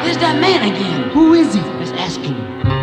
There's that man again. Who is he? Just asking you.